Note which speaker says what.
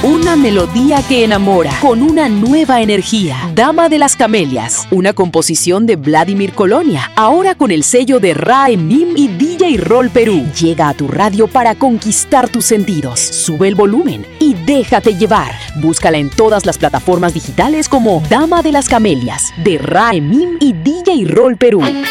Speaker 1: Una melodía que enamora, con una nueva energía. Dama de las Camelias, una composición de Vladimir Colonia, ahora con el sello de Rae Mim y DJ Roll Perú. Llega a tu radio para conquistar tus sentidos. Sube el volumen y déjate llevar. Búscala en todas las plataformas digitales como Dama de las Camelias, de Rae Mim y DJ Roll Perú.